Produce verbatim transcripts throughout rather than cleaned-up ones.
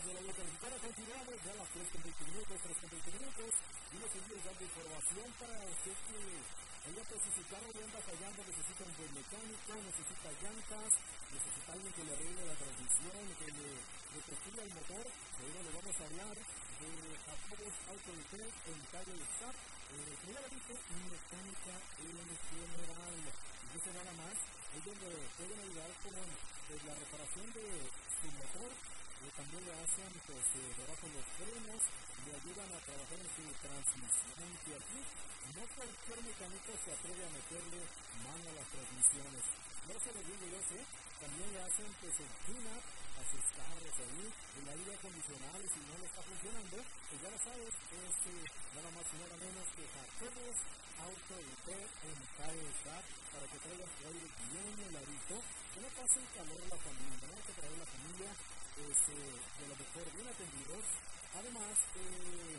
más de la Liga Mexicana. Continuamos ya a las tres con veinte minutos, tres con veinte minutos. Y les seguimos dando información para usted que ella, pues, si su carro le anda fallando, necesita un buen mecánico, necesita llantas, necesita alguien que le arregle la transmisión, que le, le perfila el motor. De ahí le vamos a hablar de Jacobos Auto Repair en calle Stop. Eh, primeramente, mecánica en general. Y dice nada más, ellos le pueden ayudar con pues, la reparación de su motor. Eh, también le hacen pues, eh, debajo los frenos, le ayudan a trabajar en su transmisión. Y aquí no cualquier mecánico se atreve a meterle mano a las transmisiones. No se lo digo yo, sé, también le hacen pues el tune-up a sus carros ahí, el aire acondicionado, si no le está funcionando, pues ya lo sabes, es eh, nada más y nada menos que Jacobos Auto Repair en Calle Stop, para que traigas tu aire bien heladito, que no pase el calor a la familia, no hay que traer la familia este, de lo mejor, bien atendidos. Además, eh,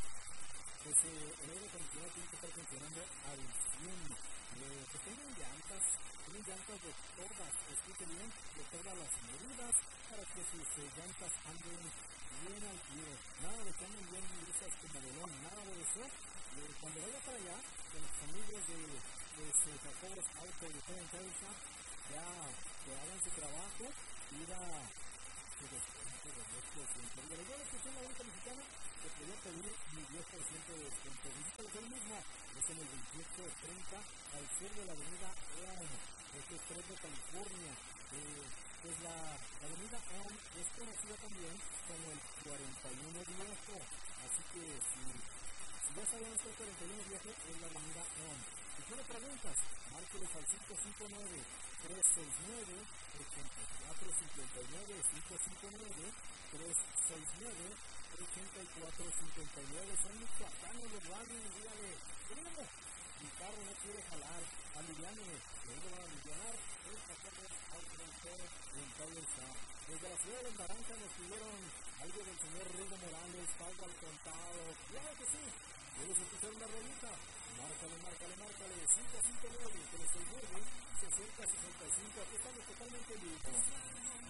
pues eh, el aire acondicionado tiene que estar funcionando al cien. Eh, pues tienen llantas, tienen llantas de todas, escuchen bien, de todas las medidas, para que sus eh, llantas anden bien al pie. Nada de que anden bien lisas como melón, nada de eso. Eh, cuando vaya para allá, con los amigos de, de sus Jacobos Auto Repair en Calle Stop, ya que hagan su trabajo, ir a su descuento de diez por ciento. Pero yo la escuché en la Liga Mexicana, que podía pedir mi diez por ciento de descuento. Visítalos hoy mismo, es en el veintiocho treinta, al sur de la avenida Elm, este es Fresno, California. Eh, pues la, la avenida Elm es conocida también como el cuarenta y uno viejo, así que si, si ya sabemos que el cuarenta y uno viejo es la avenida Elm. Si tiene preguntas, márqueles al cinco cinco nueve, tres seis nueve, ocho cuatro cinco nueve, cinco cinco nueve, tres seis nueve, ocho cuatro cinco nueve. Son michoacanos los radios, dígale, dígale, mi carro no quiere jalar, aliviane, le van a aliviar, es Jacobos Auto Repair en Calle Stop. Desde la ciudad de Naranja nos pidieron algo del señor Rigo Morales, pago al contado, claro que sí. ¿Quieres escuchar una rolita? Márcale, márcale, márcale, cinco cinco nueve, tres seis nueve, sesenta sesenta y cinco, aquí estamos totalmente listos.